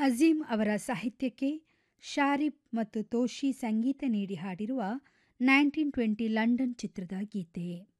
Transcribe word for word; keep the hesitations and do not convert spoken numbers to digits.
ಅಜೀಂ ಅವರ ಸಾಹಿತ್ಯಕ್ಕೆ ಶಾರಿಪ್ ಮತ್ತು ತೋಶಿ ಸಂಗೀತ ನೀಡಿ ಹಾಡಿರುವ ನೈನ್ಟೀನ್ ಟ್ವೆಂಟಿ ಲಂಡನ್ ಚಿತ್ರದ ಗೀತೆ.